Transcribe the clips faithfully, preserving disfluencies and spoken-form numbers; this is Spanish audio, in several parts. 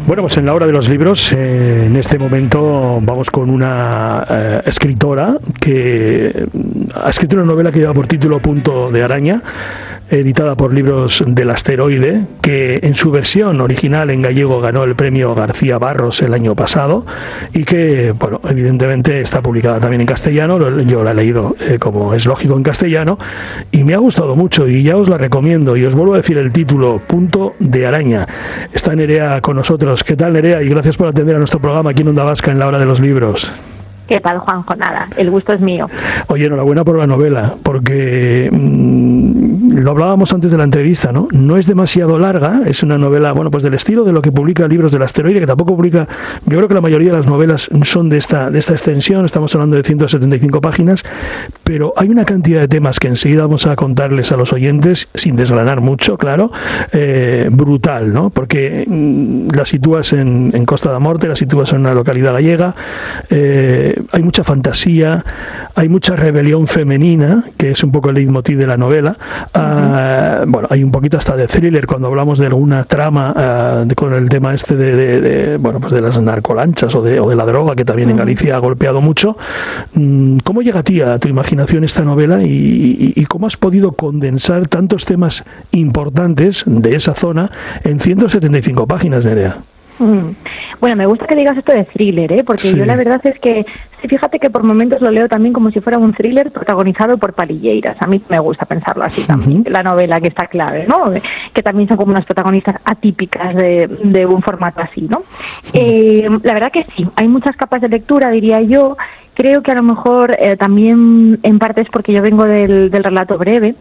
Bueno, pues en la hora de los libros, eh, en este momento vamos con una eh, escritora que ha escrito una novela que lleva por título Punto de Araña, editada por Libros del Asteroide, que en su versión original en gallego ganó el premio García Barros el año pasado y que, bueno, evidentemente está publicada también en castellano. Yo la he leído, eh, como es lógico, en castellano y me ha gustado mucho y ya os la recomiendo. Y os vuelvo a decir el título, Punto de Araña. Está Nerea con nosotros. ¿Qué tal, Nerea? Y gracias por atender a nuestro programa aquí en Onda Vasca en la hora de los libros. ¿Qué tal, Juanjo? Nada, el gusto es mío. Oye, enhorabuena por la novela, porque mmm, lo hablábamos antes de la entrevista, ¿no? No es demasiado larga, es una novela, bueno, pues del estilo de lo que publica Libros del Asteroide, que tampoco publica, yo creo que la mayoría de las novelas son de esta, de esta extensión, estamos hablando de ciento setenta y cinco páginas, pero hay una cantidad de temas que enseguida vamos a contarles a los oyentes, sin desgranar mucho, claro, eh, brutal, ¿no? Porque mmm, la sitúas en, en Costa da Morte, la sitúas en una localidad gallega, eh, hay mucha fantasía, hay mucha rebelión femenina, que es un poco el leitmotiv de la novela. Uh-huh. Uh, bueno, hay un poquito hasta de thriller cuando hablamos de alguna trama uh, de, con el tema este de, de, de bueno, pues de las narcolanchas o de, o de la droga, que también uh-huh. en Galicia ha golpeado mucho. Um, ¿Cómo llega a ti, a tu imaginación, esta novela y, y, y cómo has podido condensar tantos temas importantes de esa zona en ciento setenta y cinco páginas, Nerea? Mm. Bueno, me gusta que digas esto de thriller, ¿eh? Porque sí. Yo la verdad es que, sí, fíjate que por momentos lo leo también como si fuera un thriller protagonizado por palilleiras. A mí me gusta pensarlo así también, uh-huh. la novela que está clave, ¿no? Que también son como unas protagonistas atípicas de, de un formato así, ¿no? Uh-huh. Eh, la verdad que sí, hay muchas capas de lectura, diría yo. Creo que a lo mejor eh, también en parte es porque yo vengo del, del relato breve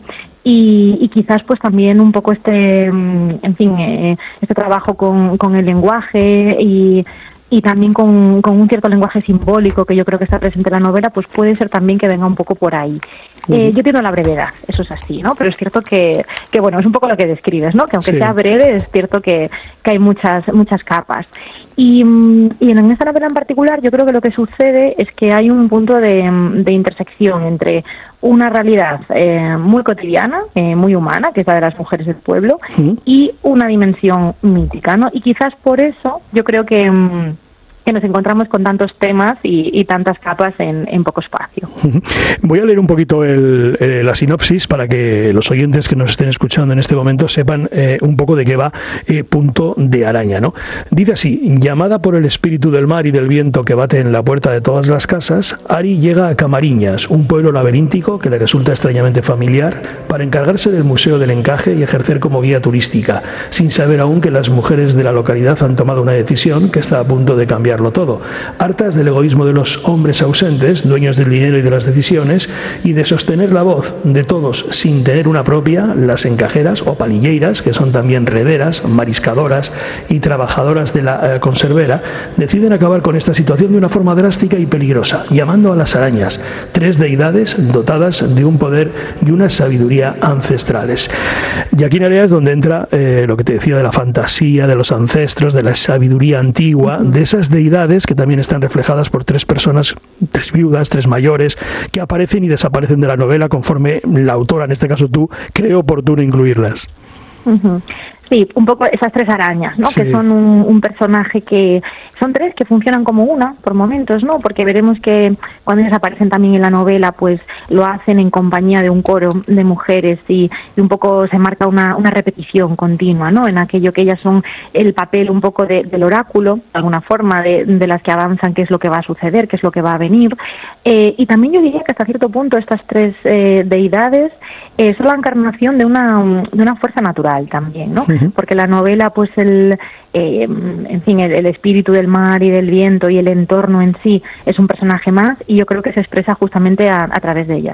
y, y quizás pues también un poco este, en fin, eh, este trabajo con, con el lenguaje y, y también con, con un cierto lenguaje simbólico que yo creo que está presente en la novela, pues puede ser también que venga un poco por ahí. Eh, yo tiendo a la brevedad, eso es así, ¿no? Pero es cierto que, que bueno, es un poco lo que describes, ¿no? Que aunque sí. sea breve, es cierto que, que hay muchas muchas capas. Y, y en esta novela en particular, yo creo que lo que sucede es que hay un punto de, de intersección entre una realidad eh, muy cotidiana, eh, muy humana, que es la de las mujeres del pueblo, ¿sí? Y una dimensión mítica, ¿no? Y quizás por eso yo creo que... Mm, que nos encontramos con tantos temas y, y tantas capas en, en poco espacio. Voy a leer un poquito el, eh, la sinopsis para que los oyentes que nos estén escuchando en este momento sepan eh, un poco de qué va eh, Punto de Araña, ¿no? Dice así: llamada por el espíritu del mar y del viento que bate en la puerta de todas las casas, Ari llega a Camariñas, un pueblo laberíntico que le resulta extrañamente familiar, para encargarse del Museo del Encaje y ejercer como guía turística, sin saber aún que las mujeres de la localidad han tomado una decisión que está a punto de cambiar todo. Hartas del egoísmo de los hombres ausentes, dueños del dinero y de las decisiones, y de sostener la voz de todos sin tener una propia, las encajeras o palilleiras, que son también rederas, mariscadoras y trabajadoras de la eh, conservera, deciden acabar con esta situación de una forma drástica y peligrosa, llamando a las arañas, tres deidades dotadas de un poder y una sabiduría ancestrales. Y aquí en áreas donde entra eh, lo que te decía de la fantasía, de los ancestros, de la sabiduría antigua, de esas deidades que también están reflejadas por tres personas, tres viudas, tres mayores, que aparecen y desaparecen de la novela conforme la autora, en este caso tú, cree oportuno incluirlas. Uh-huh. Sí, un poco esas tres arañas, ¿no? Sí. Que son un, un personaje que... Son tres que funcionan como una, por momentos, ¿no? Porque veremos que cuando ellas aparecen también en la novela, pues lo hacen en compañía de un coro de mujeres y, y un poco se marca una, una repetición continua, ¿no? En aquello que ellas son el papel un poco de, del oráculo, de alguna forma, de, de las que avanzan qué es lo que va a suceder, qué es lo que va a venir. Eh, y también yo diría que hasta cierto punto estas tres eh, deidades eh, son la encarnación de una, de una fuerza natural también, ¿no? Uh-huh. Porque la novela, pues el... Eh, en fin, el, el espíritu del mar y del viento y el entorno en sí es un personaje más y yo creo que se expresa justamente a, a través de ella.